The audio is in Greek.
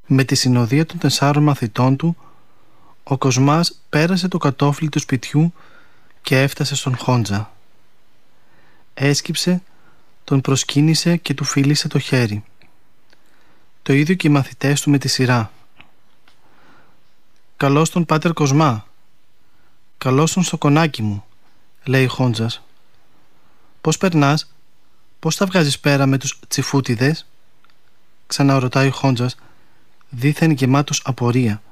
Με τη συνοδεία των 4 μαθητών του, ο Κοσμάς πέρασε το κατόφλι του σπιτιού και έφτασε στον Χόντζα. Έσκυψε, τον προσκύνησε και του φίλησε το χέρι. Το ίδιο και οι μαθητές του με τη σειρά. «Καλώς τον Πάτερ Κοσμά». «Καλώς τον στο κονάκι μου», λέει ο Χόντζας. «Πώς περνάς, πώς τα βγάζεις πέρα με τους τσιφούτιδες?» ξαναρωτάει ο Χόντζας, δήθεν γεμάτος απορία.